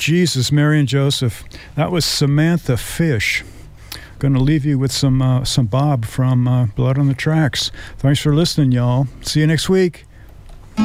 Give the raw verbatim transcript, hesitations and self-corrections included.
Jesus, Mary and Joseph. That was Samantha Fish. Going to leave you with some uh, some Bob from uh, Blood on the Tracks. Thanks for listening, y'all. See you next week.